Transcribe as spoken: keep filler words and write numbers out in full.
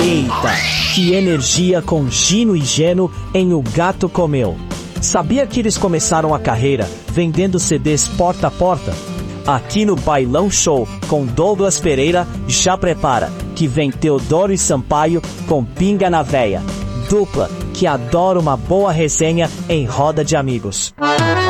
Eita, que energia com Gino e Geno em O Gato Comeu. Sabia que eles começaram a carreira vendendo C Ds porta a porta? Aqui no Bailão Show com Douglas Pereira, já prepara, que vem Teodoro e Sampaio com Pinga na Véia. Dupla que adora uma boa resenha em roda de amigos.